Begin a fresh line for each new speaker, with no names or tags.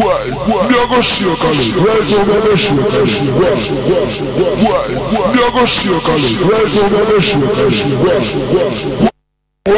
Me a go shake a leg, right over the shake a leg. Me a go shake a leg, right over the shake a leg.